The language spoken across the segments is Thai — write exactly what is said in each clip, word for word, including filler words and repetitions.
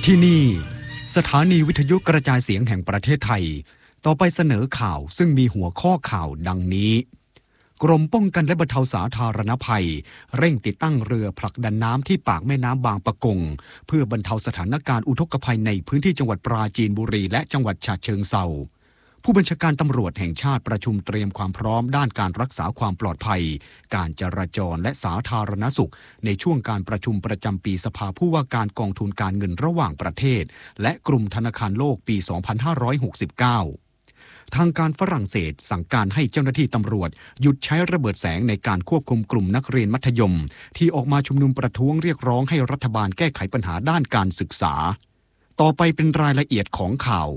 ที่นี่สถานีวิทยุกระจายเสียงแห่งประเทศไทยต่อไปเสนอข่าวซึ่งมีหัวข้อข่าวดังนี้กรมป้องกันและบรรเทาสาธารณภัยเร่งติดตั้งเรือผลักดันน้ำที่ปากแม่น้ำบางปะกงเพื่อบรรเทาสถานการณ์อุทกภัยในพื้นที่จังหวัดปราจีนบุรีและจังหวัดฉะเชิงเทราผู้บัญชาการตำรวจแห่งชาติประชุมเตรียมความพร้อมด้านการรักษาความปลอดภัยการจราจรและสาธารณสุขในช่วงการประชุมประจำปีสภาผู้ว่าการกองทุนการเงินระหว่างประเทศและกลุ่มธนาคารโลกปี สองพันห้าร้อยหกสิบเก้า ทางการฝรั่งเศสสั่งการให้เจ้าหน้าที่ตำรวจหยุดใช้ระเบิดแสงในการควบคุมกลุ่มนักเรียนมัธยมที่ออกมาชุมนุมประท้วงเรียกร้องให้รัฐบาลแก้ไขปัญหาด้านการศึกษาต่อไปเป็นรายละเอียดของข่าว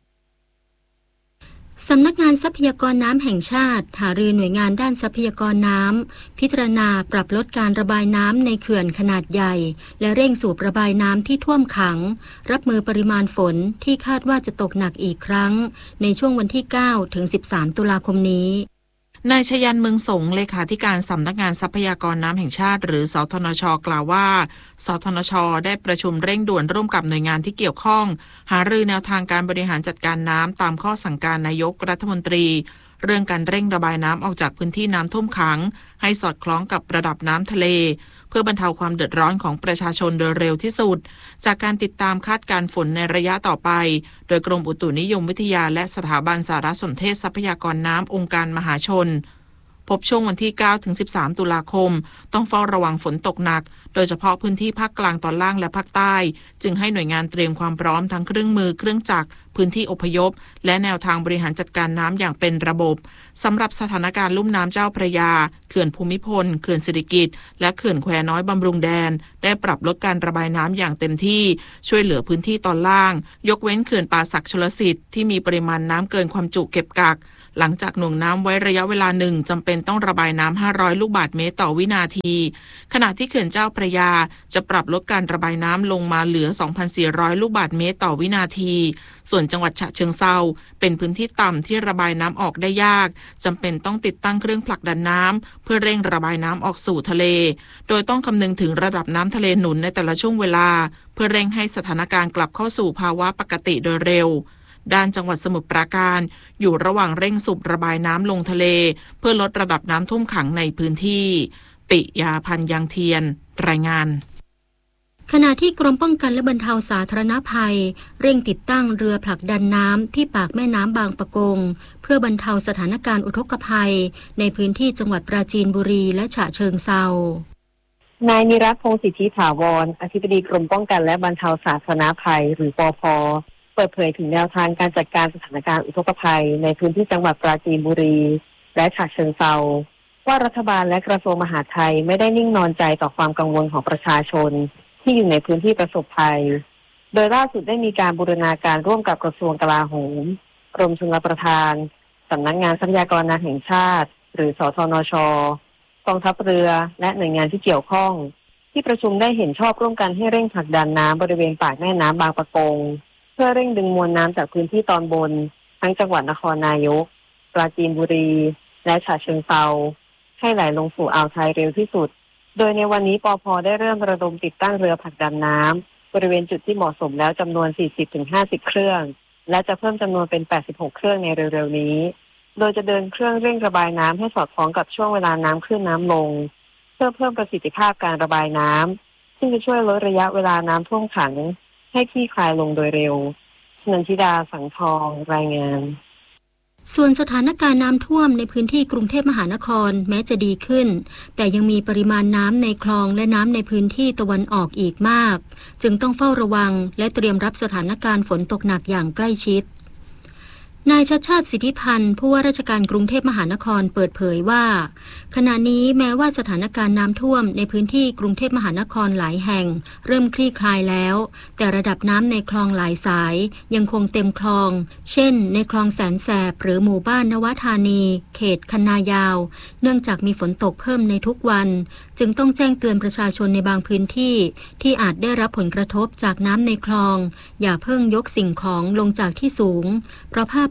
สำนักงานทรัพยากรน้ำแห่งชาติหารือหน่วยงานด้านทรัพยากรน้ำพิจารณาปรับลดการระบายน้ำในเขื่อนขนาดใหญ่และเร่งสูบระบายน้ำที่ท่วมขังรับมือปริมาณฝนที่คาดว่าจะตกหนักอีกครั้งในช่วงวันที่ เก้าถึงสิบสาม ตุลาคมนี้นายชยันเมืองสงเลขาธิการสำนักงานทรัพยากรน้ำแห่งชาติหรือสทนช.กล่าวว่าสทนช.ได้ประชุมเร่งด่วนร่วมกับหน่วยงานที่เกี่ยวข้องหารือแนวทางการบริหารจัดการน้ำตามข้อสั่งการนายกรัฐมนตรีเรื่องการเร่งระบายน้ำออกจากพื้นที่น้ำท่วมขังให้สอดคล้องกับระดับน้ำทะเลเพื่อบรรเทาความเดือดร้อนของประชาชนโดยเร็วที่สุดจากการติดตามคาดการณ์ฝนในระยะต่อไปโดยกรมอุตุนิยมวิทยาและสถาบันสารสนเทศทรัพยากรน้ำองค์การมหาชนพบช่วงวันที่ เก้าถึงสิบสาม ตุลาคมต้องเฝ้าระวังฝนตกหนักโดยเฉพาะพื้นที่ภาคกลางตอนล่างและภาคใต้จึงให้หน่วยงานเตรียมความพร้อมทั้งเครื่องมือเครื่องจักรพื้นที่อพยพและแนวทางบริหารจัดการน้ำอย่างเป็นระบบสำหรับสถานการณ์ลุ่มน้ำเจ้าพระยาเขื่อนภูมิพลเขื่อนสิริกิติ์และเขื่อนแควน้อยบำรุงแดนได้ปรับลดการระบายน้ำอย่างเต็มที่ช่วยเหลือพื้นที่ตอนล่างยกเว้นเขื่อนป่าสักชลสิทธิ์ที่มีปริมาณน้ำเกินความจุเก็บกักหลังจากหน่วงน้ำไว้ระยะเวลาหนึ่งจำเป็นต้องระบายน้ำห้าร้อยลูกบาศก์เมตรต่อวินาทีขณะที่เขื่อนเจ้าพระยาจะปรับลดการระบายน้ำลงมาเหลือ สองพันสี่ร้อย ลูกบาศก์เมตรต่อวินาทีส่วนจังหวัดฉะเชิงเทราเป็นพื้นที่ต่ำที่ระบายน้ำออกได้ยากจำเป็นต้องติดตั้งเครื่องผลักดันน้ำเพื่อเร่งระบายน้ำออกสู่ทะเลโดยต้องคำนึงถึงระดับน้ำทะเลหนุนในแต่ละช่วงเวลาเพื่อเร่งให้สถานการณ์กลับเข้าสู่ภาวะปกติโดยเร็วด้านจังหวัดสมุทรปราการอยู่ระหว่างเร่งสูบระบายน้ำลงทะเลเพื่อลดระดับน้ำท่วมขังในพื้นที่ปิยาพันธ์ยังเทียนรายงานขณะที่กรมป้องกันและบรรเทาสาธารณภัยเร่งติดตั้งเรือผลักดันน้ำที่ปากแม่น้ำบางปะกงเพื่อบรรเทาสถานการณ์อุทกภัยในพื้นที่จังหวัดปราจีนบุรีและฉะเชิงเทรานายนิรัตน์ พงษ์สิทธิถาวรอธิบดีกรมป้องกันและบรรเทาสาธารณภัยหรือปภ.เปิดเผยถึงแนวทางการจัดการสถานการณ์อุทกภัยในพื้นที่จังหวัดปราจีนบุรีและฉะเชิงเทราว่ารัฐบาลและกระทรวงมหาดไทยไม่ได้นิ่งนอนใจต่อความกังวลของประชาชนที่อยู่ในพื้นที่ประสบภัยโดยล่าสุดได้มีการบูรณาการร่วมกับกระทรวงกลาโหมกรมชลประทานสำนักงานทรัพยากรน้ำแห่งชาติหรือสทนช.กองทัพเรือและหน่วยงานที่เกี่ยวข้องที่ประชุมได้เห็นชอบร่วมกันให้เร่งผลักดันน้ำบริเวณปากแม่น้ำบางปะกงเพื่อเร่งดึงมวลน้ำจากพื้นที่ตอนบนทั้งจังหวัดนครนายกปราจีนบุรีและฉะเชิงเทราให้ไหลลงสู่อ่าวไทยเร็วที่สุดโดยในวันนี้ปภ.ได้เริ่มระดมติดตั้งเรือผลักดันน้ำบริเวณจุดที่เหมาะสมแล้วจำนวน สี่สิบถึงห้าสิบ เครื่องและจะเพิ่มจำนวนเป็น แปดสิบหก เครื่องในเร็วๆนี้โดยจะเดินเครื่องเร่งระบายน้ำให้สอดคล้องกับช่วงเวลาน้ำขึ้นน้ำลงเพื่อเพิ่มประสิทธิภาพการระบายน้ำซึ่งจะช่วยลดระยะเวลาน้ำท่วมขังให้คลี่คลายลงโดยเร็วนันทิดาสังทองรายงานส่วนสถานการณ์น้ำท่วมในพื้นที่กรุงเทพมหานครแม้จะดีขึ้นแต่ยังมีปริมาณน้ำในคลองและน้ำในพื้นที่ตะวันออกอีกมากจึงต้องเฝ้าระวังและเตรียมรับสถานการณ์ฝนตกหนักอย่างใกล้ชิดนายชัชชาติสิทธิพันธ์ผู้ว่าราชการกรุงเทพมหานครเปิดเผยว่าขณะนี้แม้ว่าสถานการณ์น้ำท่วมในพื้นที่กรุงเทพมหานครหลายแห่งเริ่มคลี่คลายแล้วแต่ระดับน้ำในคลองหลายสายยังคงเต็มคลองเช่นในคลองแสนแสบหรือหมู่บ้านนวธานีเขตคันนายาวเนื่องจากมีฝนตกเพิ่มในทุกวันจึงต้องแจ้งเตือนประชาชนในบางพื้นที่ที่อาจได้รับผลกระทบจากน้ำในคลองอย่าเพิ่งยกสิ่งของลงจากที่สูงเพราะภาพ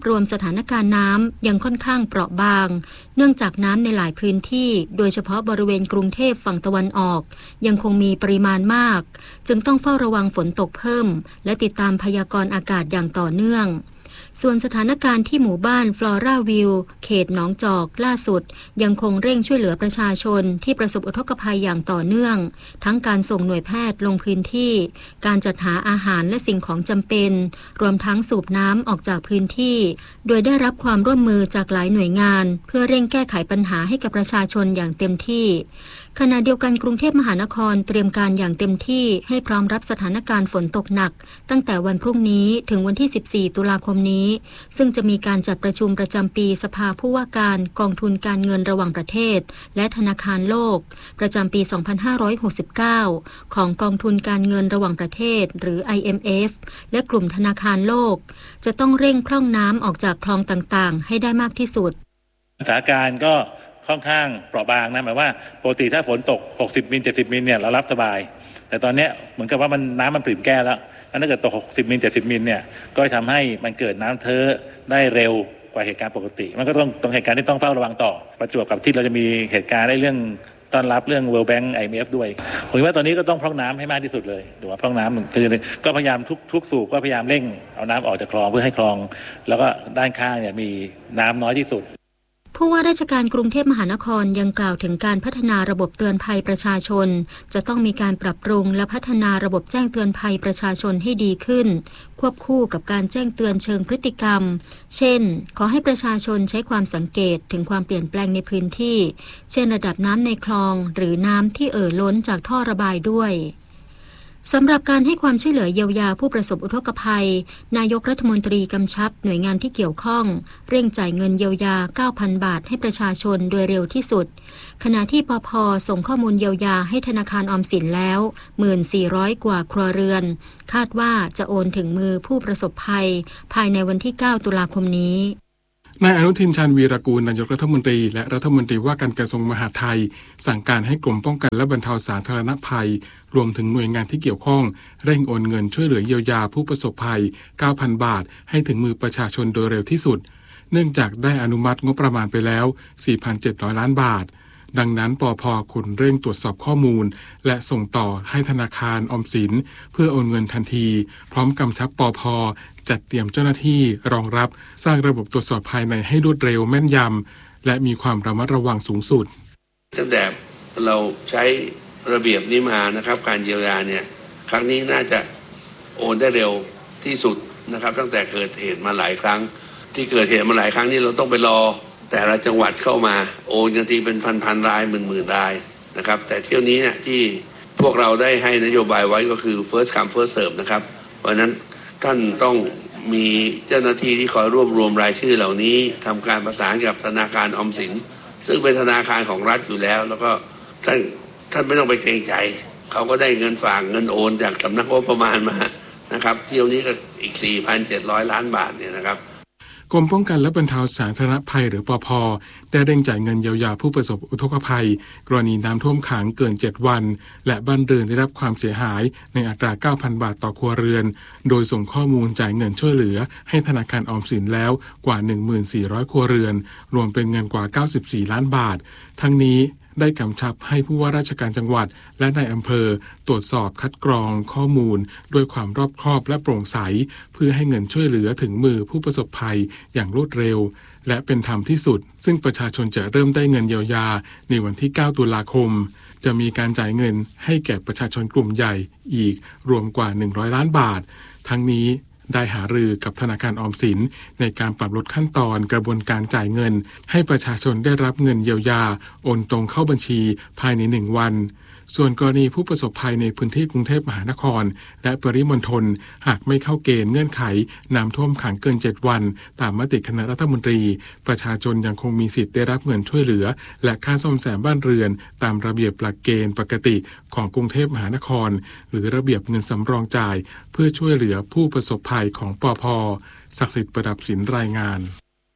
รวมสถานการณ์น้ำยังค่อนข้างเปราะบางเนื่องจากน้ำในหลายพื้นที่โดยเฉพาะบริเวณกรุงเทพฝั่งตะวันออกยังคงมีปริมาณมากจึงต้องเฝ้าระวังฝนตกเพิ่มและติดตามพยากรณ์อากาศอย่างต่อเนื่องส่วนสถานการณ์ที่หมู่บ้านฟลอราวิวเขตหนองจอกล่าสุดยังคงเร่งช่วยเหลือประชาชนที่ประสบอุทกภัยอย่างต่อเนื่องทั้งการส่งหน่วยแพทย์ลงพื้นที่การจัดหาอาหารและสิ่งของจำเป็นรวมทั้งสูบน้ำออกจากพื้นที่โดยได้รับความร่วมมือจากหลายหน่วยงานเพื่อเร่งแก้ไขปัญหาให้กับประชาชนอย่างเต็มที่ขณะเดียวกันกรุงเทพมหานครเตรียมการอย่างเต็มที่ให้พร้อมรับสถานการณ์ฝนตกหนักตั้งแต่วันพรุ่งนี้ถึงวันที่สิบสี่ตุลาคมนี้ซึ่งจะมีการจัดประชุมประจำปีสภาผู้ว่าการกองทุนการเงินระหว่างประเทศและธนาคารโลกประจำปีสองพันห้าร้อยหกสิบเก้าของกองทุนการเงินระหว่างประเทศหรือ ไอ เอ็ม เอฟ และกลุ่มธนาคารโลกจะต้องเร่งพร่องน้ำออกจากคลองต่างๆให้ได้มากที่สุดสถานการณ์ก็ค่อนข้างเปราะบางนะหมายว่าปกติถ้าฝนตกหกสิบมิลเจ็ดสิบมิลเนี่ยเรารับสบายแต่ตอนนี้เหมือนกับว่ามันน้ำมันปริ่มแก้แล้วถ้าเกิดตกหกสิบมิลเจ็ดสิบมิลเนี่ยก็จะทำให้มันเกิดน้ำเท้อได้เร็วกว่าเหตุการณ์ปกติมันก็ต้องตรงเหตุการณ์ที่ต้องเฝ้าระวังต่อประจวบกับที่เราจะมีเหตุการณ์ได้เรื่องต้อนรับเรื่อง World Bank ไอ เอ็ม เอฟ ด้วยผมว่าตอนนี้ก็ต้องพร่องน้ำให้มากที่สุดเลยหรือว่าพร่องน้ำคือก็พยายามทุกทุกสูบก็พยายามเร่งเอาน้ำออกจากคลองเพื่อให้คลองแล้วก็ด้านข้างเนี่ยมีน้ำน้อยที่สุดผู้ว่าราชการกรุงเทพมหานครยังกล่าวถึงการพัฒนาระบบเตือนภัยประชาชนจะต้องมีการปรับปรุงและพัฒนาระบบแจ้งเตือนภัยประชาชนให้ดีขึ้นควบคู่กับการแจ้งเตือนเชิงพฤติกรรมเช่นขอให้ประชาชนใช้ความสังเกตถึงความเปลี่ยนแปลงในพื้นที่เช่นระดับน้ำในคลองหรือน้ำที่เอ่อล้นจากท่อระบายด้วยสำหรับการให้ความช่วยเหลือเยียวยาผู้ประสบอุทกภัยนายกรัฐมนตรีกำชับหน่วยงานที่เกี่ยวข้องเร่งจ่ายเงินเยียวยา เก้าพัน บาทให้ประชาชนโดยเร็วที่สุดขณะที่ปภ.ส่งข้อมูลเยียวยาให้ธนาคารออมสินแล้ว หนึ่งพันสี่ร้อย กว่าครัวเรือนคาดว่าจะโอนถึงมือผู้ประสบภัยภายในวันที่เก้าตุลาคมนี้นายอนุทินชาญวีรกูลนายกรัฐมนตรีและรัฐมนตรีว่าการกระทรวงมหาดไทยสั่งการให้กรมป้องกันและบรรเทาสาธารณภัยรวมถึงหน่วยงานที่เกี่ยวข้องเร่งโอนเงินช่วยเหลือเยียวยาผู้ประสบภัย เก้าพัน บาทให้ถึงมือประชาชนโดยเร็วที่สุดเนื่องจากได้อนุมัติงบประมาณไปแล้ว สี่พันเจ็ดร้อย ล้านบาทดังนั้นปภ.ควรเร่งตรวจสอบข้อมูลและส่งต่อให้ธนาคารออมสินเพื่อโอนเงินทันทีพร้อมกำชับปภ.จัดเตรียมเจ้าหน้าที่รองรับสร้างระบบตรวจสอบภายในให้รวดเร็วแม่นยำและมีความระมัดระวังสูงสุดตั้งแต่เราใช้ระเบียบนี้มานะครับการเยียวยาเนี่ยครั้งนี้น่าจะโอนได้เร็วที่สุดนะครับตั้งแต่เกิดเหตุมาหลายครั้งที่เกิดเหตุมาหลายครั้งนี่เราต้องไปรอแต่ละจังหวัดเข้ามาโอนกันทีเป็นพันๆรายหมื่นๆรายนะครับแต่เที่ยวนี้เนี่ยที่พวกเราได้ให้นโยบายไว้ก็คือ first come first serve นะครับเพราะนั้นท่านต้องมีเจ้าหน้าที่ที่คอยรวบรวมรายชื่อเหล่านี้ทำการประสานกับธนาคารออมสินซึ่งเป็นธนาคารของรัฐอยู่แล้วแล้วก็ท่านท่านไม่ต้องไปเกรงใจเขาก็ได้เงินฝากเงินโอนจากสำนักงบประมาณมานะครับเที่ยวนี้ก็อีก สี่พันเจ็ดร้อย ล้านบาทเนี่ยนะครับกรมป้องกันและบรรเทาสาธารณภัยหรือปภ.ได้เร่งจ่ายเงินเยียวยาผู้ประสบอุทกภัยกรณีน้ำท่วมขังเกินเจ็ดวันและบ้านเรือนได้รับความเสียหายในอัตรา เก้าพัน บาทต่อครัวเรือนโดยส่งข้อมูลจ่ายเงินช่วยเหลือให้ธนาคารออมสินแล้วกว่า หนึ่งพันสี่ร้อย ครัวเรือนรวมเป็นเงินกว่าเก้าสิบสี่ล้านบาททั้งนี้ได้กำชับให้ผู้ว่าราชการจังหวัดและนายอำเภอตรวจสอบคัดกรองข้อมูลด้วยความรอบคอบและโปร่งใสเพื่อให้เงินช่วยเหลือถึงมือผู้ประสบภัยอย่างรวดเร็วและเป็นธรรมที่สุดซึ่งประชาชนจะเริ่มได้เงินเยียวยาในวันที่เก้าตุลาคมจะมีการจ่ายเงินให้แก่ประชาชนกลุ่มใหญ่อีกรวมกว่าหนึ่งร้อยล้านบาททั้งนี้ได้หารือกับธนาคารออมสินในการปรับลดขั้นตอนกระบวนการจ่ายเงินให้ประชาชนได้รับเงินเยียวยาโอนตรงเข้าบัญชีภายในหนึ่งวันส่วนกรณีผู้ประสบภัยในพื้นที่กรุงเทพมหานครและปริมณฑลหากไม่เข้าเกณฑ์เงื่อนไขน้ำท่วมขังเกินเจ็ดวันตามมติคณะรัฐมนตรีประชาชนยังคงมีสิทธิ์ได้รับเงินช่วยเหลือและค่าซ่อมแซมบ้านเรือนตามระเบียบหลักเกณฑ์ปกติของกรุงเทพมหานครหรือระเบียบเงินสำรองจ่ายเพื่อช่วยเหลือผู้ประสบภัยของปภ.ศักดิ์สิทธิ์ประดับศิลป์รายงาน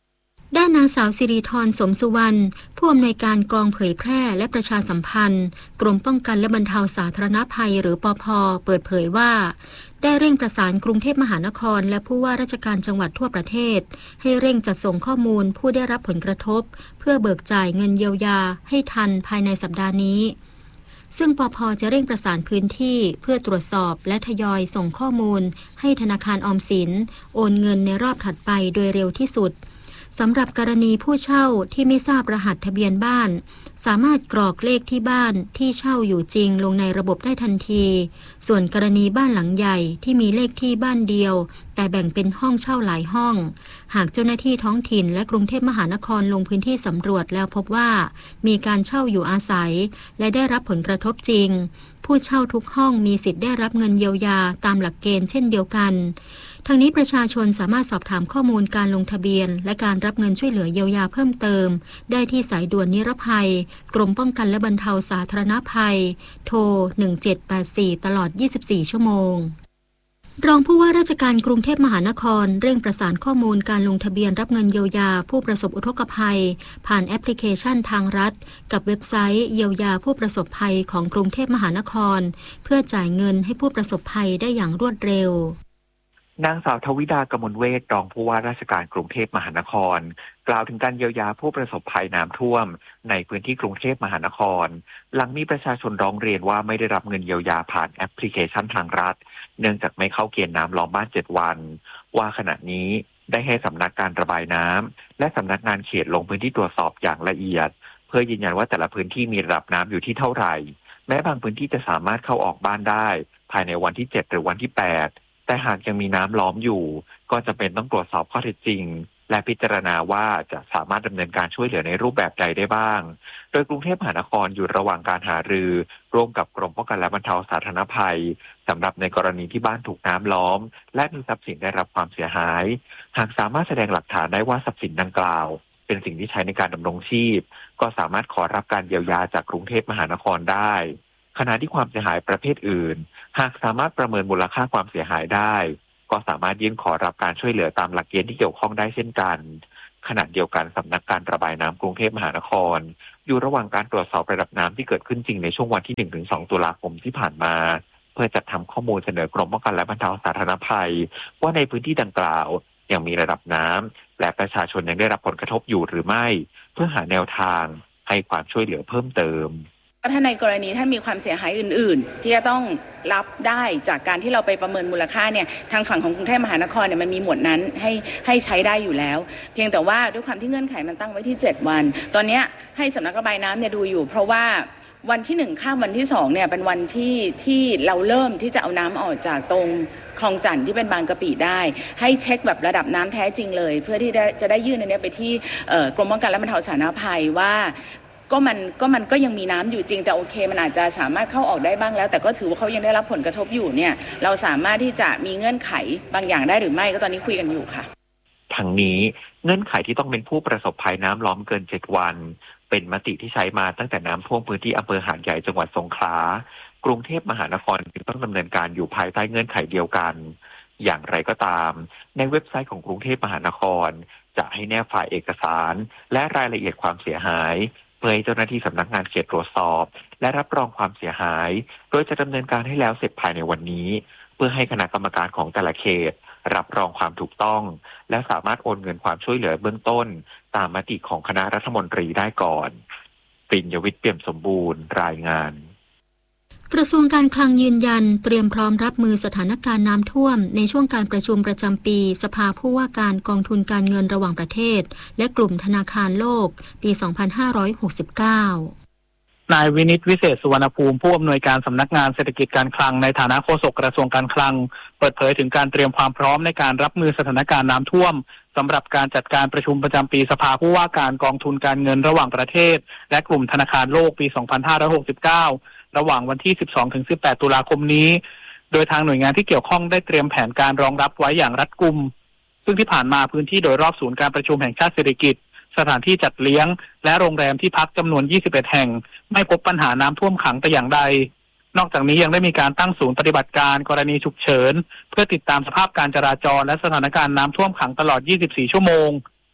ด้านนางสาวสิริธรสมสุวรรณผู้อำนวยการกองเผยแพร่และประชาสัมพันธ์กรมป้องกันและบรรเทาสาธารณภัยหรือปภ.เปิดเผยว่าได้เร่งประสานกรุงเทพมหานครและผู้ว่าราชการจังหวัดทั่วประเทศให้เร่งจัดส่งข้อมูลผู้ได้รับผลกระทบเพื่อเบิกจ่ายเงินเยียวยาให้ทันภายในสัปดาห์นี้ซึ่งปภ.จะเร่งประสานพื้นที่เพื่อตรวจสอบและทยอยส่งข้อมูลให้ธนาคารออมสินโอนเงินในรอบถัดไปโดยเร็วที่สุดสำหรับกรณีผู้เช่าที่ไม่ทราบรหัสทะเบียนบ้านสามารถกรอกเลขที่บ้านที่เช่าอยู่จริงลงในระบบได้ทันทีส่วนกรณีบ้านหลังใหญ่ที่มีเลขที่บ้านเดียวแต่แบ่งเป็นห้องเช่าหลายห้องหากเจ้าหน้าที่ท้องถิ่นและกรุงเทพมหานครลงพื้นที่สำรวจแล้วพบว่ามีการเช่าอยู่อาศัยและได้รับผลกระทบจริงผู้เช่าทุกห้องมีสิทธิ์ได้รับเงินเยียวยาตามหลักเกณฑ์เช่นเดียวกันทั้งนี้ประชาชนสามารถสอบถามข้อมูลการลงทะเบียนและการรับเงินช่วยเหลือเยียวยาเพิ่มเติมได้ที่สายด่วนนิรภัยกรมป้องกันและบรรเทาสาธารณภัยโทรหนึ่งเจ็ดแปดสี่ตลอดยี่สิบสี่ชั่วโมงรองผู้ว่าราชการกรุงเทพมหานครเร่งประสานข้อมูลการลงทะเบียนรับเงินเยียวยาผู้ประสบอุทกภัยผ่านแอปพลิเคชันทางรัฐกับเว็บไซต์เยียวยาผู้ประสบภัยของกรุงเทพมหานครเพื่อจ่ายเงินให้ผู้ประสบภัยได้อย่างรวดเร็วนางสาวทวิดากมลเวชรองผู้ว่าราชการกรุงเทพมหานครกล่าวถึงการเยียวยาผู้ประสบภัยน้ำท่วมในพื้นที่กรุงเทพมหานครหลังมีประชาชนร้องเรียนว่าไม่ได้รับเงินเยียวยาผ่านแอปพลิเคชันทางรัฐเนื่องจากไม่เข้าเกณฑ์น้ำล้อมบ้านเจ็ดวันว่าขณะนี้ได้ให้สำนักการระบายน้ำและสำนักงานเขตลงพื้นที่ตรวจสอบอย่างละเอียดเพื่อยืนยันว่าแต่ละพื้นที่มีระดับน้ำอยู่ที่เท่าไหร่แม้บางพื้นที่จะสามารถเข้าออกบ้านได้ภายในวันที่เจ็ดหรือวันที่แปดแต่หากยังมีน้ำล้อมอยู่ก็จะเป็นต้องตรวจสอบข้อเท็จจริงและพิจารณาว่าจะสามารถดำเนินการช่วยเหลือในรูปแบบใดได้บ้างโดยกรุงเทพมหานครอยู่ระหว่างการหารือร่วมกับกรมป้องกันและบรรเทาสาธารณภัยสำหรับในกรณีที่บ้านถูกน้ำล้อมและมีทรัพย์สินได้รับความเสียหายหากสามารถแสดงหลักฐานได้ว่าทรัพย์สินดังกล่าวเป็นสิ่งที่ใช้ในการดำรงชีพก็สามารถขอรับการเยียวยาจากกรุงเทพมหานครได้ขณะที่ความเสียหายประเภทอื่นหากสามารถประเมินมูลค่าความเสียหายได้ก็สามารถยื่นขอรับการช่วยเหลือตามหลักเกณฑ์ที่เกี่ยวข้องได้เช่นกันขณะเดียวกันสำนักการระบายน้ำกรุงเทพมหานครอยู่ระหว่างการตรวจสอบระดับน้ำที่เกิดขึ้นจริงในช่วงวันที่ หนึ่งถึงสอง ตุลาคมที่ผ่านมาเพื่อจัดทำข้อมูลเสนอกรมป้องกันและบรรเทาสาธารณภัยว่าในพื้นที่ดังกล่าวยังมีระดับน้ำและประชาชนยังได้รับผลกระทบอยู่หรือไม่เพื่อหาแนวทางให้ความช่วยเหลือเพิ่มเติมถ้าในกรณีท่านมีความเสียหายอื่นๆที่จะต้องรับได้จากการที่เราไปประเมินมูลค่าเนี่ยทางฝั่งของกรุงเทพมหานครเนี่ยมันมีหมวดนั้นให้ให้ใช้ได้อยู่แล้วเพียงแต่ว่าด้วยความที่เงื่อนไขมันตั้งไว้ที่เจ็ดวันตอนนี้ให้สำนักระบายน้ำเนี่ยดูอยู่เพราะว่าวันที่หนึ่งข้ามวันที่สองเนี่ยเป็นวันที่ที่เราเริ่มที่จะเอาน้ำออกจากตรงคลองจันทน์ที่เป็นบางกะปิได้ให้เช็คแบบระดับน้ำแท้จริงเลยเพื่อที่จะได้ยื่นอันนี้ไปที่กรมป้องกันและบรรเทาสาธารณภัยว่าก็มันก็มันก็ยังมีน้ำอยู่จริงแต่โอเคมันอาจจะสามารถเข้าออกได้บ้างแล้วแต่ก็ถือว่าเขายังได้รับผลกระทบอยู่เนี่ยเราสามารถที่จะมีเงื่อนไขบางอย่างได้หรือไม่ก็ตอนนี้คุยกันอยู่ค่ะทั้งนี้เงื่อนไขที่ต้องเป็นผู้ประสบภัยน้ำล้อมเกินเจ็ดวันเป็นมติที่ใช้มาตั้งแต่น้ำท่วมพื้นที่อำเภอหาดใหญ่จังหวัดสงขลากรุงเทพมหานครจึงต้องดำเนินการอยู่ภายใต้เงื่อนไขเดียวกันอย่างไรก็ตามในเว็บไซต์ของกรุงเทพมหานครจะให้แนบไฟล์เอกสารและรายละเอียดความเสียหายเพื่อให้เจ้าหน้าที่สำนักงานเขตตรวจสอบและรับรองความเสียหายโดยจะดำเนินการให้แล้วเสร็จภายในวันนี้เพื่อให้คณะกรรมการของแต่ละเขตรับรองความถูกต้องและสามารถโอนเงินความช่วยเหลือเบื้องต้นตามมติของคณะรัฐมนตรีได้ก่อนปริญญวิทย์เปี่ยมสมบูรณ์รายงานกระทรวงการคลังยืนยันเตรียมพร้อมรับมือสถานการณ์น้ำท่วมในช่วงการประชุมประจำปีสภาผู้ว่าการกองทุนการเงินระหว่างประเทศและกลุ่มธนาคารโลกปี สองพันห้าร้อยหกสิบเก้านายวินิตวิเศษสุวรรณภูมิผู้อำนวยการสำนักงานเศรษฐกิจการคลังในฐานะโฆษกกระทรวงการคลังเปิดเผยถึงการเตรียมความพร้อมในการรับมือสถานการณ์น้ำท่วมสำหรับการจัดการประชุมประจำปีสภาผู้ว่าการกองทุนการเงินระหว่างประเทศและกลุ่มธนาคารโลกปี สองพันห้าร้อยหกสิบเก้าระหว่างวันที่ สิบสองถึงสิบแปด ตุลาคมนี้โดยทางหน่วยงานที่เกี่ยวข้องได้เตรียมแผนการรองรับไว้อย่างรัดกุมซึ่งที่ผ่านมาพื้นที่โดยรอบศูนย์การประชุมแห่งชาติเศรษฐกิจสถานที่จัดเลี้ยงและโรงแรมที่พักจำนวนยี่สิบเอ็ดแห่งไม่พบปัญหาน้ำท่วมขังแต่อย่างใดนอกจากนี้ยังได้มีการตั้งศูนย์ปฏิบัติการกรณีฉุกเฉินเพื่อติดตามสภาพการจราจรและสถานการณ์น้ำท่วมขังตลอดยี่สิบสี่ชั่วโมง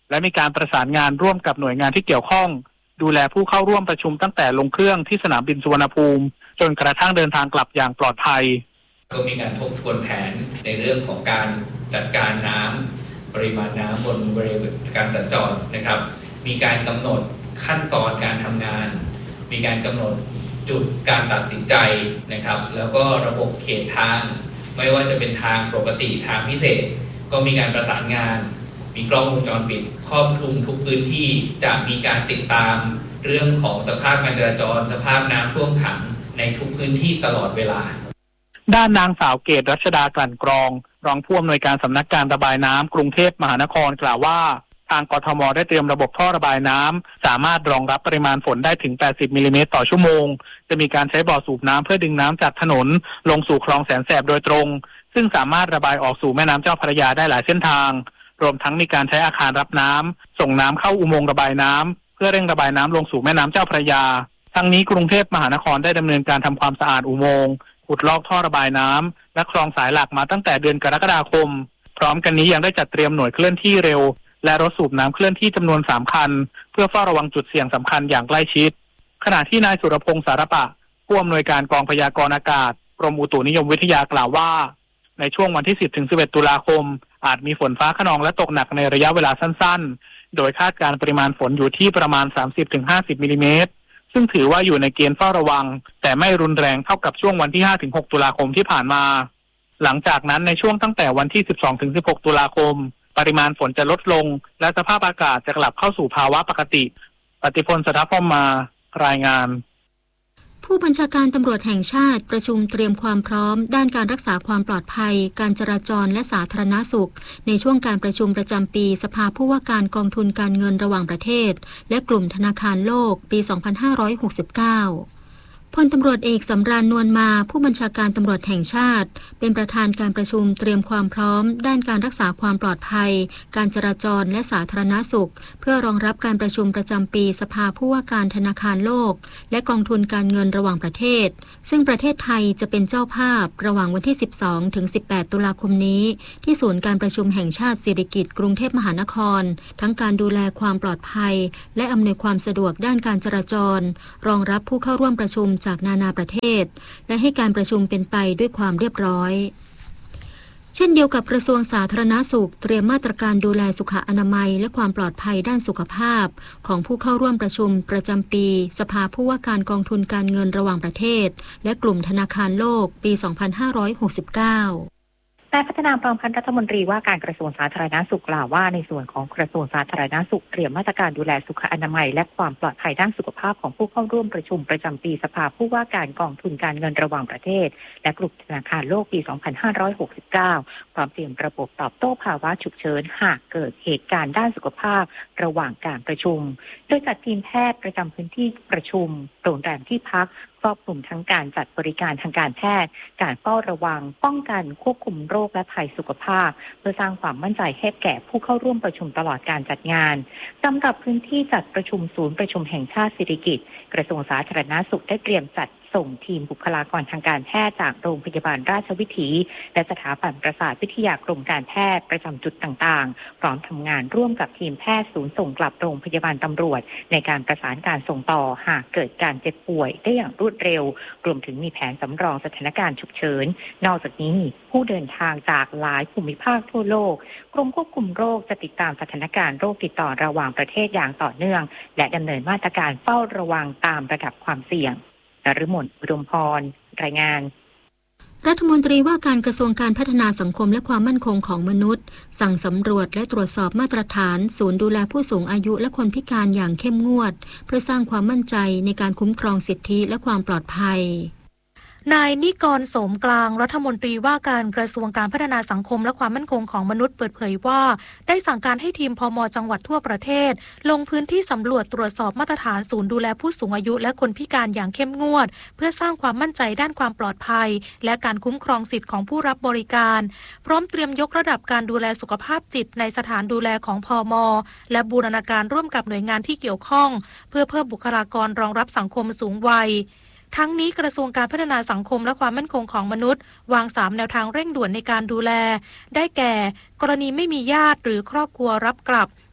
และมีการประสานงานร่วมกับหน่วยงานที่เกี่ยวข้องดูแลผู้เข้าร่วมประชุมตั้งแต่ลงเครื่องที่สนามบินสุวรรณภูมิจนกระทั่งเดินทางกลับอย่างปลอดภัยก็มีการทบทวนแผนในเรื่องของการจัดการน้ำปริมาณน้ำบนบริเวณการสัญจรนะครับมีการกำหนดขั้นตอนการทำงานมีการกำหนดจุดการตัดสินใจนะครับแล้วก็ระบบเขตทางไม่ว่าจะเป็นทางปกติทางพิเศษก็มีการประสานงานมีกล้องวงจรปิดครอบคลุมทุกพื้นที่จะมีการติดตามเรื่องของสภาพการจราจรสภาพน้ำท่วมขังในทุกพื้นที่ตลอดเวลาด้านนางสาวเกตรัชดากลั่นกรองรองผู้อำนวยการสำนักการระบายน้ำกรุงเทพมหานครกล่าวว่าทางกทมได้เตรียมระบบท่อระบายน้ำสามารถรองรับปริมาณฝนได้ถึงแปดสิบมิลลิเมตรต่อชั่วโมงจะมีการใช้บ่อสูบน้ำเพื่อดึงน้ำจากถนนลงสู่คลองแสนแสบโดยตรงซึ่งสามารถระบายออกสู่แม่น้ำเจ้าพระยาได้หลายเส้นทางรวมทั้งมีการใช้อาคารรับน้ำส่งน้ำเข้าอุโมงค์ระบายน้ำเพื่อเร่งระบายน้ำลงสู่แม่น้ำเจ้าพระยาทั้งนี้กรุงเทพมหานครได้ดำเนินการทำความสะอาดอุโมงค์ขุดลอกท่อระบายน้ำและคลองสายหลักมาตั้งแต่เดือนกรกฎาคมพร้อมกันนี้ยังได้จัดเตรียมหน่วยเคลื่อนที่เร็วและรถสูบน้ำเคลื่อนที่จำนวนสามคันเพื่อเฝ้าระวังจุดเสี่ยงสำคัญอย่างใกล้ชิดขณะที่นายสุรพงษ์สารปะผู้อำนวยการกองพยากรณ์อากาศกรมอุตุนิยมวิทยากล่าวว่าในช่วงวันที่สิบถึงสิบเอ็ดตุลาคมอาจมีฝนฟ้าคะนองและตกหนักในระยะเวลาสั้นๆโดยคาดการปริมาณฝนอยู่ที่ประมาณ สามสิบถึงห้าสิบมิลลิเมตรซึ่งถือว่าอยู่ในเกณฑ์เฝ้าระวังแต่ไม่รุนแรงเท่ากับช่วงวันที่ ห้าถึงหกตุลาคมที่ผ่านมาหลังจากนั้นในช่วงตั้งแต่วันที่ สิบสองถึงสิบหกตุลาคมปริมาณฝนจะลดลงและสภาพอากาศจะกลับเข้าสู่ภาวะปกติปฏิพล สถาพรมารายงานผู้บัญชาการตำรวจแห่งชาติประชุมเตรียมความพร้อมด้านการรักษาความปลอดภัยการจราจรและสาธารณสุขในช่วงการประชุมประจำปีสภาผู้ว่าการกองทุนการเงินระหว่างประเทศและกลุ่มธนาคารโลกปี สองพันห้าร้อยหกสิบเก้าพลตำรวจเอกสำราญนวลมาผู้บัญชาการตำรวจแห่งชาติเป็นประธานการประชุมเตรียมความพร้อมด้านการรักษาความปลอดภัยการจราจรและสาธารณสุขเพื่อรองรับการประชุมประจำปีสภาผู้ว่าการธนาคารโลกและกองทุนการเงินระหว่างประเทศซึ่งประเทศไทยจะเป็นเจ้าภาพระหว่างวันที่ สิบสองถึงสิบแปดตุลาคมนี้ที่ศูนย์การประชุมแห่งชาติสิริกิติ์กรุงเทพมหานครทั้งการดูแลความปลอดภัยและอำนวยความสะดวกด้านการจราจรรองรับผู้เข้าร่วมประชุมจากนานาประเทศและให้การประชุมเป็นไปด้วยความเรียบร้อยเช่นเดียวกับกระทรวงสาธารณสุขเตรียมมาตรการดูแลสุขอนามัยและความปลอดภัยด้านสุขภาพของผู้เข้าร่วมประชุมประจำปีสภาผู้ว่าการกองทุนการเงินระหว่างประเทศและกลุ่มธนาคารโลกปี สองพันห้าร้อยหกสิบเก้านายพัฒนาพร้อมพันธ์รัฐมนตรีว่าการกระทรวงสาธารณสุขกล่าวว่าในส่วนของกระทรวงสาธารณสุขเตรียมมาตรการดูแลสุขอนามัยและความปลอดภัยด้านสุขภาพของผู้เข้าร่วมประชุมประจำปีสภาผู้ว่าการกองทุนการเงินระหว่างประเทศและกลุ่มธนาคารโลกปี สองพันห้าร้อยหกสิบเก้า พร้อมเตรียมระบบตอบโต้ภาวะฉุกเฉินหากเกิดเหตุการณ์ด้านสุขภาพระหว่างการประชุมโดยจัดทีมแพทย์ประจำพื้นที่ประชุมโรงแรมที่พักครอบคลุมทั้งการจัดบริการทางการแพทย์การเฝ้าระวังป้องกันควบคุมโรคและภัยสุขภาพเพื่อสร้างความมั่นใจให้แก่ผู้เข้าร่วมประชุมตลอดการจัดงานสำหรับพื้นที่จัดประชุมศูนย์ประชุมแห่งชาติสิริกิติ์กระทรวงสาธารณสุขได้เตรียมจัดส่งทีมบุคลากรทางการแพทย์จากโรงพยาบาลราชวิถีและสถาบันประสาทวิทยากรมการแพทย์ประจำจุดต่างๆพร้อมทำงานร่วมกับทีมแพทย์ศูนย์ส่งกลับโรงพยาบาลตำรวจในการประสานการส่งต่อหากเกิดการเจ็บป่วยได้อย่างรวดเร็วรวมถึงมีแผนสำรองสถานการณ์ฉุกเฉินนอกจากนี้ผู้เดินทางจากหลายภูมิภาคทั่วโลกกรมควบคุมโรคจะติดตามสถานการณ์โรคติดต่อระหว่างประเทศอย่างต่อเนื่องและดำเนินมาตรการเฝ้าระวังตามระดับความเสี่ยงนฤมล อุดมพรรายงานรัฐมนตรีว่าการกระทรวงการพัฒนาสังคมและความมั่นคงของมนุษย์สั่งสำรวจและตรวจสอบมาตรฐานศูนย์ดูแลผู้สูงอายุและคนพิการอย่างเข้มงวดเพื่อสร้างความมั่นใจในการคุ้มครองสิทธิและความปลอดภัยนายนิกร โสมกลางรัฐมนตรีว่าการกระทรวงการพัฒนาสังคมและความมั่นคงของมนุษย์เปิดเผยว่าได้สั่งการให้ทีมพม.จังหวัดทั่วประเทศลงพื้นที่สำรวจตรวจสอบมาตรฐานศูนย์ดูแลผู้สูงอายุและคนพิการอย่างเข้มงวดเพื่อสร้างความมั่นใจด้านความปลอดภัยและการคุ้มครองสิทธิของผู้รับบริการพร้อมเตรียมยกระดับการดูแลสุขภาพจิตในสถานดูแลของพม.และบูรณาการร่วมกับหน่วยงานที่เกี่ยวข้องเพื่อเพิ่มบุคลากรรองรับสังคมสูงวัยทั้งนี้กระทรวงการพัฒนาสังคมและความมั่นคงของมนุษย์วางสามแนวทางเร่งด่วนในการดูแลได้แก่กรณีไม่มีญาติหรือครอบครัวรับกลับ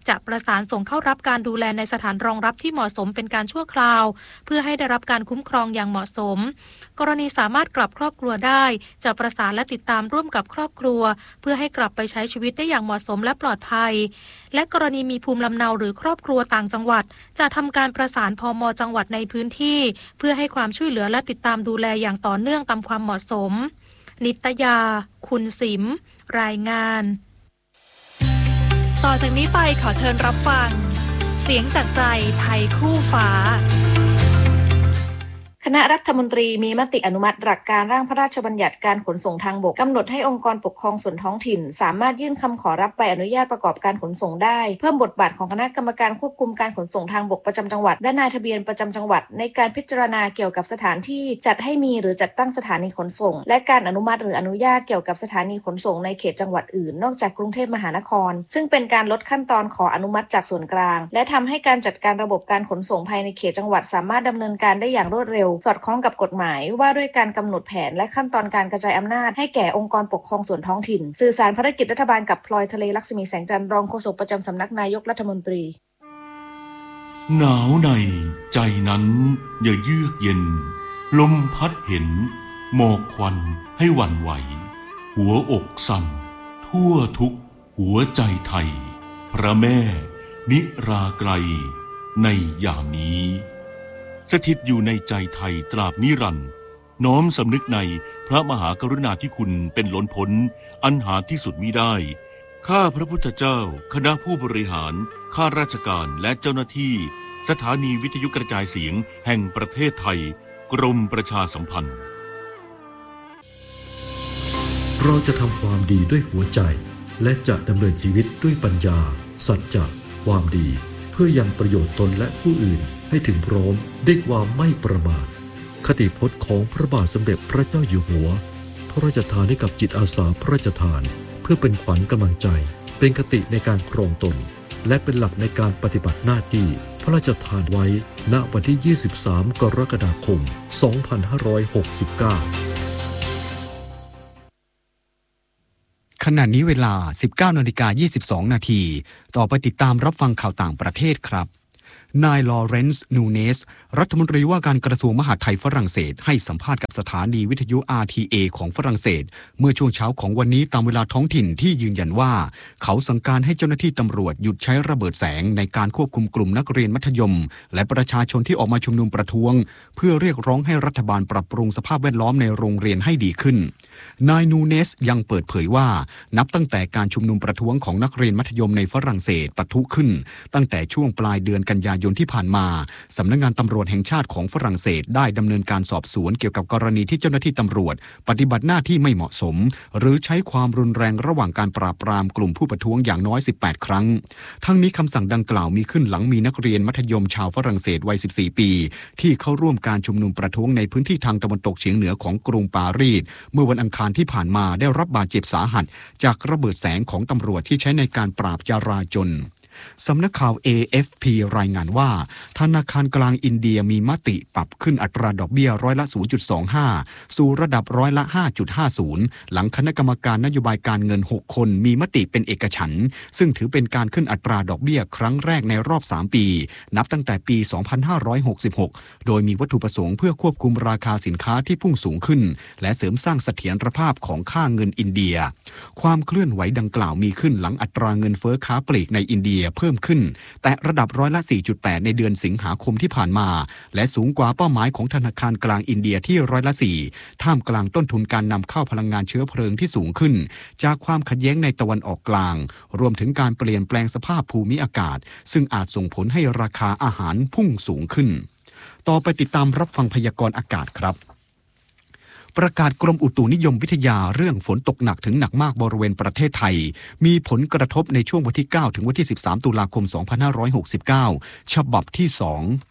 จะประสานส่งเข้ารับการดูแลในสถานรองรับที่เหมาะสมเป็นการชั่วคราวเพื่อให้ได้รับการคุ้มครองอย่างเหมาะสมกรณีสามารถกลับครอบครัวได้จะประสานและติดตามร่วมกับครอบครัวเพื่อให้กลับไปใช้ชีวิตได้อย่างเหมาะสมและปลอดภัยและกรณีมีภูมิลำเนาหรือครอบครัวต่างจังหวัดจะทำการประสานพม.จังหวัดในพื้นที่เพื่อให้ความช่วยเหลือและติดตามดูแลอย่างต่อเนื่องตามความเหมาะสมนิตยาคุณสิมรายงานต่อจากนี้ไปขอเชิญรับฟังเสียงจากใจไทยคู่ฟ้าคณะรัฐมนตรีมีมติอนุมัติหลักการร่างพระราชบัญญัติการขนส่งทางบกกำหนดให้องค์กรปกครองส่วนท้องถิ่นสามารถยื่นคำขอรับใบอนุญาตประกอบการขนส่งได้เพิ่มบทบาทของคณะกรรมการควบคุมการขนส่งทางบกประจำจังหวัดและนายทะเบียนประจำจังหวัดในการพิจารณาเกี่ยวกับสถานที่จัดให้มีหรือจัดตั้งสถานีขนส่งและการอนุมัติหรืออนุญาตเกี่ยวกับสถานีขนส่งในเขตจังหวัดอื่นนอกจากกรุงเทพมหานครซึ่งเป็นการลดขั้นตอนขออนุมัติจากส่วนกลางและทำให้การจัดการระบบการขนส่งภายในเขตจังหวัดสามารถดำเนินการได้อย่างรวดเร็วสอดคล้องกับกฎหมายว่าด้วยการกำหนดแผนและขั้นตอนการกระจายอำนาจให้แก่องค์กรปกครองส่วนท้องถิ่นสื่อสารภารกิจรัฐบาลกับพลอยทะเลลักษมีแสงจันทร์รองโฆษกประจำสำนักนายกรัฐมนตรีหนาวในใจนั้นอย่าเยือกเย็นลมพัดเห็นหมอกควันให้หวั่นไหวหัวอกสั่นทั่วทุกหัวใจไทยพระแม่นิราไกลในยามนี้สถิตอยู่ในใจไทยตราบนิรันดร์น้อมสำนึกในพระมหากรุณาธิคุณเป็นล้นพ้นอันหาที่สุดมิได้ข้าพระพุทธเจ้าคณะผู้บริหารข้าราชการและเจ้าหน้าที่สถานีวิทยุกระจายเสียงแห่งประเทศไทยกรมประชาสัมพันธ์เราจะทำความดีด้วยหัวใจและจะดำเนินชีวิตด้วยปัญญาสัจจะความดีเพื่อยังประโยชน์ตนและผู้อื่นให้ถึงพร้อมด้วยความไม่ประมาทคติพจน์ของพระบาทสมเด็จพระเจ้าอยู่หัวพระราชทานให้กับจิตอาสาพระราชทานเพื่อเป็นขวัญกำลังใจเป็นคติในการครองตนและเป็นหลักในการปฏิบัติหน้าที่พระราชทานไว้ณวันที่ยี่สิบสามกรกฎาคมสองพันห้าร้อยหกสิบเก้าขณะนี้เวลา สิบเก้านาฬิกายี่สิบสองนาทีต่อไปติดตามรับฟังข่าวต่างประเทศครับนายลอเรนซ์นูเนสรัฐมนตรีว่าการกระทรวงมหาดไทยฝรั่งเศสให้สัมภาษณ์กับสถานีวิทยุ อาร์ ที เอ ของฝรั่งเศสเมื่อช่วงเช้าของวันนี้ตามเวลาท้องถิ่นที่ยืนยันว่าเขาสั่งการให้เจ้าหน้าที่ตำรวจหยุดใช้ระเบิดแสงในการควบคุมกลุ่มนักเรียนมัธยมและประชาชนที่ออกมาชุมนุมประท้วงเพื่อเรียกร้องให้รัฐบาลปรับปรุงสภาพแวดล้อมในโรงเรียนให้ดีขึ้นนายนูเนสยังเปิดเผยว่านับตั้งแต่การชุมนุมประท้วงของนักเรียนมัธยมในฝรั่งเศสปะทุขึ้นตั้งแต่ช่วงปลายเดือนกันยายนที่ผ่านมาสำนักงานตำรวจแห่งชาติของฝรั่งเศสได้ดำเนินการสอบสวนเกี่ยวกับกรณีที่เจ้าหน้าที่ตำรวจปฏิบัติหน้าที่ไม่เหมาะสมหรือใช้ความรุนแรงระหว่างการปราบปรามกลุ่มผู้ประท้วงอย่างน้อยสิบแปดครั้งทั้งนี้คำสั่งดังกล่าวมีขึ้นหลังมีนักเรียนมัธยมชาวฝรั่งเศสวัยสิบสี่ปีที่เข้าร่วมการชุมนุมประท้วงในพื้นที่ทางตะวันตกเฉียงเหนือของกรุงปารีสเมื่อวันอังคารที่ผ่านมาได้รับบาดเจ็บสาหัสจากระเบิดแสงของตำรวจที่ใช้ในการปราบจราจรสำนักข่าว เอ เอฟ พี รายงานว่าธนาคารกลางอินเดียมีมติปรับขึ้นอัตราดอกเบี้ยร้อยละ ศูนย์จุดสองห้า สู่ระดับร้อยละ ห้าจุดห้าศูนย์ หลังคณะกรรมการนโยบายการเงินหกคนมีมติเป็นเอกฉันท์ซึ่งถือเป็นการขึ้นอัตราดอกเบี้ยครั้งแรกในรอบสามปีนับตั้งแต่ปี สองพันห้าร้อยหกสิบหก โดยมีวัตถุประสงค์เพื่อควบคุมราคาสินค้าที่พุ่งสูงขึ้นและเสริมสร้างเสถียรภาพของค่าเงินอินเดียความเคลื่อนไหวดังกล่าวมีขึ้นหลังอัตราเงินเฟ้อค้าปลีกในอินเดียเพิ่มขึ้นแต่ระดับร้อยละ สี่จุดแปด ในเดือนสิงหาคมที่ผ่านมาและสูงกว่าเป้าหมายของธนาคารกลางอินเดียที่ร้อยละ สี่ท่ามกลางต้นทุนการนำเข้าพลังงานเชื้อเพลิงที่สูงขึ้นจากความขัดแย้งในตะวันออกกลางรวมถึงการเปลี่ยนแปลงสภาพภูมิอากาศซึ่งอาจส่งผลให้ราคาอาหารพุ่งสูงขึ้นต่อไปติดตามรับฟังพยากรณ์อากาศครับประกาศกรมอุตุนิยมวิทยาเรื่องฝนตกหนักถึงหนักมากบริเวณประเทศไทยมีผลกระทบในช่วงวันที่เก้าถึงวันที่สิบสามตุลาคมสองพันห้าร้อยหกสิบเก้าฉบับที่สอง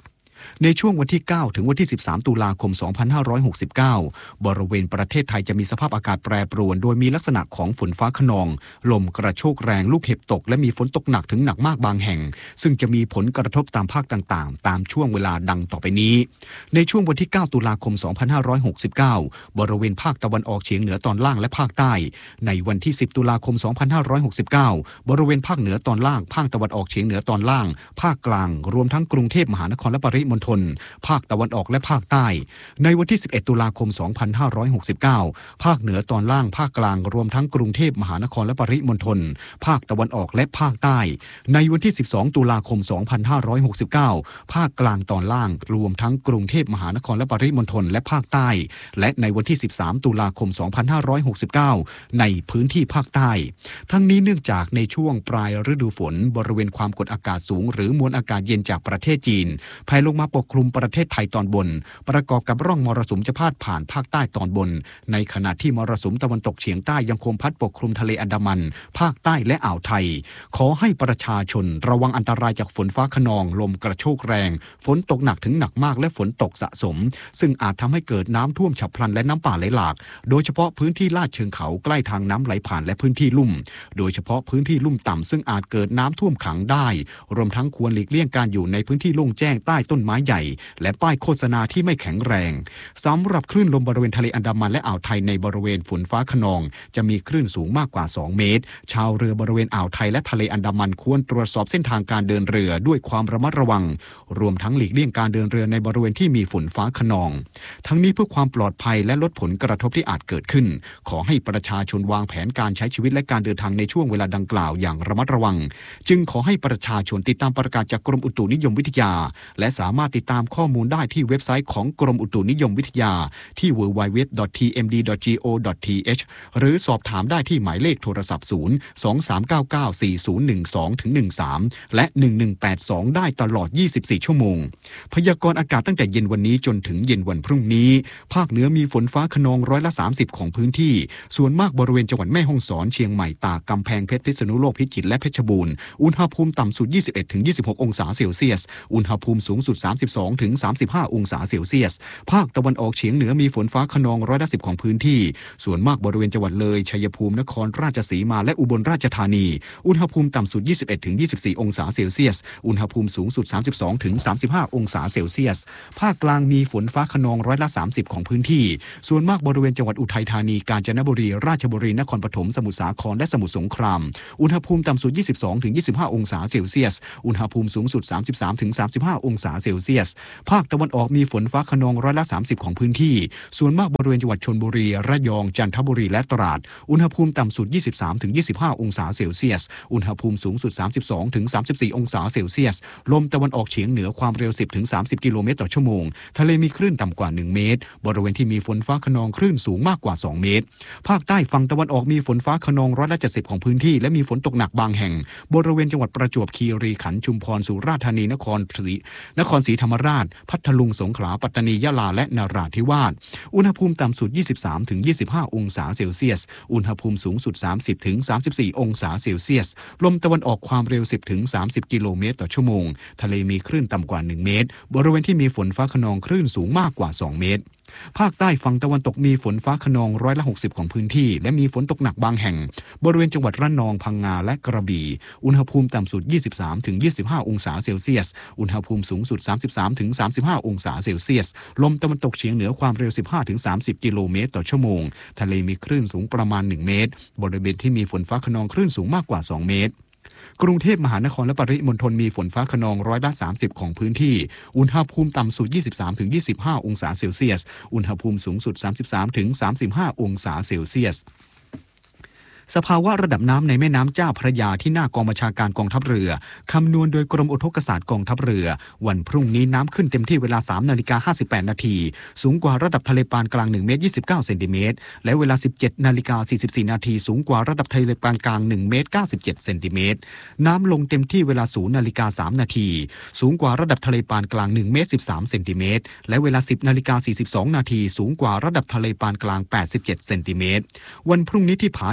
ในช่วงวันที่เก้าถึงวันที่สิบสามตุลาคมสองพันห้าร้อยหกสิบเก้าบริเวณประเทศไทยจะมีสภาพอากาศแปรปรวนโดยมีลักษณะของฝนฟ้าคะนองลมกระโชกแรงลูกเห็บตกและมีฝนตกหนักถึงหนักมากบางแห่งซึ่งจะมีผลกระทบตามภาคต่างๆตามช่วงเวลาดังต่อไปนี้ในช่วงวันที่เก้าตุลาคมสองพันห้าร้อยหกสิบเก้าบริเวณภาคตะวันออกเฉียงเหนือตอนล่างและภาคใต้ในวันที่สิบตุลาคมสองพันห้าร้อยหกสิบเก้าบริเวณภาคเหนือตอนล่างภาคตะวันออกเฉียงเหนือตอนล่างภาคกลางรวมทั้งกรุงเทพมหานครและปริมณฑลภาคตะวันออกและภาคใต้ในวันที่สิบเอ็ดตุลาคมสองพันห้าร้อยหกสิบเก้าภาคเหนือตอนล่างภาคกลางรวมทั้งกรุงเทพมหานครและปริมณฑลภาคตะวันออกและภาคใต้ในวันที่สิบสองตุลาคมสองพันห้าร้อยหกสิบเก้าภาคกลางตอนล่างรวมทั้งกรุงเทพมหานครและปริมณฑลและภาคใต้และในวันที่สิบสามตุลาคมสองพันห้าร้อยหกสิบเก้าในพื้นที่ภาคใต้ทั้งนี้เนื่องจากในช่วงปลายฤดูฝนบริเวณความกดอากาศสูงหรือมวลอากาศเย็นจากประเทศจีนแผ่ลงมาปกคลุมประเทศไทยตอนบนประกอบกับร่องมรสุมจะพาดผ่านภาคใต้ตอนบนในขณะที่มรสุมตะวันตกเฉียงใต้ยังคงพัดปกคลุมทะเลอันดามันภาคใต้และอ่าวไทยขอให้ประชาชนระวังอันตรายจากฝนฟ้าคะนองลมกระโชกแรงฝนตกหนักถึงหนักมากและฝนตกสะสมซึ่งอาจทำให้เกิดน้ำท่วมฉับพลันและน้ำป่าไหลหลากโดยเฉพาะพื้นที่ลาดเชิงเขาใกล้ทางน้ำไหลผ่านและพื้นที่ลุ่มโดยเฉพาะพื้นที่ลุ่มต่ำซึ่งอาจเกิดน้ำท่วมขังได้รวมทั้งควรหลีกเลี่ยงการอยู่ในพื้นที่โล่งแจ้งใต้ต้นไม้ใหญ่และป้ายโฆษณาที่ไม่แข็งแรงสำหรับคลื่นลมบริเวณทะเลอันดามันและอ่าวไทยในบริเวณฝนฟ้าคะนองจะมีคลื่นสูงมากกว่าสองเมตรชาวเรือบริเวณอ่าวไทยและทะเลอันดามันควรตรวจสอบเส้นทางการเดินเรือด้วยความระมัดระวังรวมทั้งหลีกเลี่ยงการเดินเรือในบริเวณที่มีฝนฟ้าคะนองทั้งนี้เพื่อความปลอดภัยและลดผลกระทบที่อาจเกิดขึ้นขอให้ประชาชนวางแผนการใช้ชีวิตและการเดินทางในช่วงเวลาดังกล่าวอย่างระมัดระวังจึงขอให้ประชาชนติดตามประกาศจากกรมอุตุนิยมวิทยาและสามารถติดตามข้อมูลได้ที่เว็บไซต์ของกรมอุตุนิยมวิทยาที่ ดับเบิลยู ดับเบิลยู ดับเบิลยู ดอท ที เอ็ม ดี ดอท จี โอ ดอท ที เอช หรือสอบถามได้ที่หมายเลขโทรศัพท์ศูนย์ สอง สาม เก้า เก้า สี่ ศูนย์ หนึ่ง สอง หนึ่ง สามและหนึ่ง หนึ่ง แปด สองได้ตลอดยี่สิบสี่ชั่วโมงพยากรณ์อากาศตั้งแต่เย็นวันนี้จนถึงเย็นวันพรุ่งนี้ภาคเหนือมีฝนฟ้าคะนองร้อยละสามสิบของพื้นที่ส่วนมากบริเวณจังหวัดแม่ฮ่องสอนเชียงใหม่ตากกำแพงเพชรพิษณุโลกพิจิตรและเพชรบูรณ์อุณหภูมิต่ำสุด ยี่สิบเอ็ดถึงยี่สิบหก องศาเซลเซียสอุณหภูมิสูงสุด สามสิบสองถึงสามสิบห้า องศาเซลเซียสภาคตะวันออกเฉียงเหนือมีฝนฟ้าคะนองร้อยละสิบของพื้นที่ส่วนมากบริเวณจังหวัดเลยชัยภูมินครราชสีมาและอุบลราชธานีอุณหภูมิต่ำสุด ยี่สิบเอ็ดถึงยี่สิบสี่ องศาเซลเซียสอุณหภูมิสูงสุด สามสิบสองถึงสามสิบห้า องศาเซลเซียสภาคกลางมีฝนฟ้าคะนองร้อยละสามสิบของพื้นที่ส่วนมากบริเวณจังหวัดอุทัยธานีกาญจนบุรีราชบุรีนครปฐมสมุทรสาครและสมุทรสงครามอุณหภูมิต่ำสุด ยี่สิบสองถึงยี่สิบห้า องศาเซลเซียสอุณหภูมิสูงสุด สามสิบสามถึงสามสิบห้า องศาเซลเซียสภาคตะวันออกมีฝนฟ้าคะนองร้อยละสามสิบของพื้นที่ส่วนมากบริเวณจังหวัดชลบุรีระยองจันทบุรีและตราดอุณหภูมิต่ำสุด ยี่สิบสามถึงยี่สิบห้า องศาเซลเซียสอุณหภูมิสูงสุด สามสิบสองถึงสามสิบสี่ องศาเซลเซียสลมตะวันออกเฉียงเหนือความเร็ว สิบถึงสามสิบ กิโลเมตรต่อชั่วโมงทะเลมีคลื่นต่ำกว่าหนึ่งเมตรบริเวณที่มีฝนฟ้าคะนองคลื่นสูงมากกว่าสองเมตรภาคใต้ฝั่งตะวันออกมีฝนฟ้าคะนองร้อยละเจ็ดสิบของพื้นที่และมีฝนตกหนักบางแห่งบริเวณจังหวัดประจวบคีรีขันธ์ชุมพรสุราษฎร์ธานีนครศรีนครศรีธรรมราชพัทลุงสงขลาปัตตานียะลาและนราธิวาสอุณหภูมิต่ำสุด ยี่สิบสามถึงยี่สิบห้า องศาเซลเซียสอุณหภูมิสูงสุด สามสิบถึงสามสิบสี่ องศาเซลเซียสลมตะวันออกความเร็ว สิบถึงสามสิบ กิโลเมตรต่อชั่วโมงทะเลมีคลื่นต่ำกว่าหนึ่งเมตรบริเวณที่มีฝนฟ้าคะนองคลื่นสูงมากกว่าสองเมตรภาคใต้ฝั่งตะวันตกมีฝนฟ้าคะนองร้อยละหกสิบของพื้นที่และมีฝนตกหนักบางแห่งบริเวณจังหวัดระนองพังงาและกระบี่อุณหภูมิต่ำสุด ยี่สิบสามถึงยี่สิบห้า องศาเซลเซียสอุณหภูมิสูงสุด สามสิบสามถึงสามสิบห้า องศาเซลเซียสลมตะวันตกเฉียงเหนือความเร็ว สิบห้าถึงสามสิบ กิโลเมตรต่อชั่วโมงทะเลมีคลื่นสูงประมาณหนึ่งเมตรบริเวณที่มีฝนฟ้าคะนองคลื่นสูงมากกว่าสองเมตรกรุงเทพมหานครและปริมณฑลมีฝนฟ้าคะนองร้อยละสามสิบของพื้นที่อุณหภูมิต่ำสุด ยี่สิบสามถึงยี่สิบห้า องศาเซลเซียสอุณหภูมิสูงสุด สามสิบสามถึงสามสิบห้า องศาเซลเซียสสภาวะระดับน้ำในแม่น้ำเจ้าพระยาที่หน้ากองบัญชาการกองทัพเรือคำนวณโดยกรมอุทกศาสตร์กองทัพเรือวันพรุ่งนี้น้ำขึ้นเต็มที่เวลา สามนาฬิกาห้าสิบแปดนาทีสูงกว่าระดับทะเลปานกลางหนึ่งเมตรยี่สิบเก้าเซนติเมตรและเวลา สิบเจ็ดนาฬิกาสี่สิบสี่นาทีสูงกว่าระดับทะเลปานกลางหนึ่งเมตรเก้าสิบเจ็ดเซนติเมตรน้ำลงเต็มที่เวลา ศูนย์นาฬิกาสามนาทีสูงกว่าระดับทะเลปานกลางหนึ่งเมตรสิบสามเซนติเมตรและเวลา สิบนาฬิกาสี่สิบสองนาทีสูงกว่าระดับทะเลปานกลางแปดสิบเจ็ดเซนติเมตรวันพรุ่งนี้ที่ผาชนะได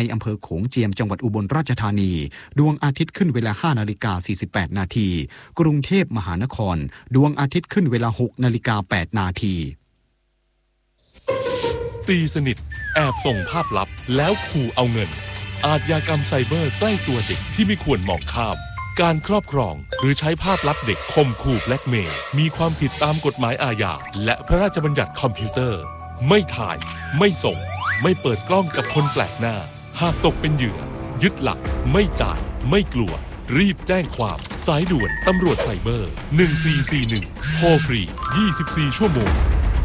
อำเภอโขงเจียมจังหวัดอุบลราชธานีดวงอาทิตย์ขึ้นเวลา ห้านาฬิกาสี่สิบแปดนาทีกรุงเทพมหานครดวงอาทิตย์ขึ้นเวลา หกนาฬิกาแปดนาทีตีสนิทแอบส่งภาพลับแล้วขู่เอาเงินอาชญากรรมไซเบอร์ใกล้ตัวเด็กที่ไม่ควรมองข้ามการครอบครองหรือใช้ภาพลับเด็กข่มขู่แบล็กเมย์มีความผิดตามกฎหมายอาญาและพระราชบัญญัติคอมพิวเตอร์ไม่ถ่ายไม่ส่งไม่เปิดกล้องกับคนแปลกหน้าหากตกเป็นเหยื่อยึดหลักไม่จ่ายไม่กลัวรีบแจ้งความสายด่วนตำรวจไซเบอร์หนึ่งสี่สี่หนึ่งโทรฟรียี่สิบสี่ชั่วโมง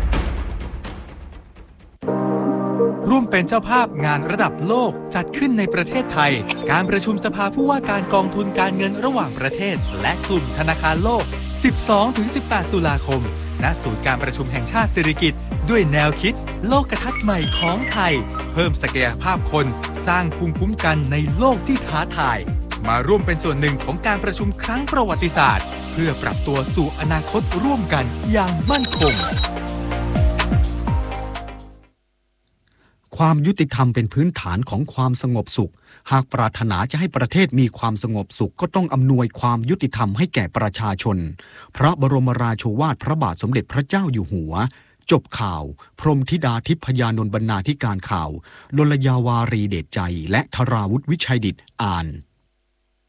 ร่วมเป็นเจ้าภาพงานระดับโลกจัดขึ้นในประเทศไทยการประชุมสภาผู้ว่าการกองทุนการเงินระหว่างประเทศและกลุ่มธนาคารโลก สิบสองถึงสิบแปด ตุลาคมณศูนย์การประชุมแห่งชาติสิริกิติ์ด้วยแนวคิดโลกทัศน์ใหม่ของไทยเพิ่มศักยภาพคนสร้างภูมิคุ้มกันในโลกที่ท้าทายมาร่วมเป็นส่วนหนึ่งของการประชุมครั้งประวัติศาสตร์เพื่อปรับตัวสู่อนาคตร่วมกันอย่างมั่นคงความยุติธรรมเป็นพื้นฐานของความสงบสุขหากปรารถนาจะให้ประเทศมีความสงบสุขก็ต้องอำนวยความยุติธรรมให้แก่ประชาชนพระบรมราโชวาทพระบาทสมเด็จพระเจ้าอยู่หัวจบข่าวพรหมธิดาทิพยานนท์บรรณาธิการข่าวลลยาวารีเดชใจและธราวุฒิวิชัยดิษฐ์อ่าน